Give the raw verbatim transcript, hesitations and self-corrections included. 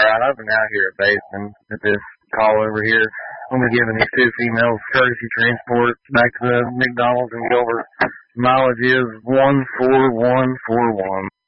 right, I've been out here at Baseman at this call over here. I'm going to be giving these two females courtesy transport back to the McDonald's and Gilbert. Mileage is one four one four one.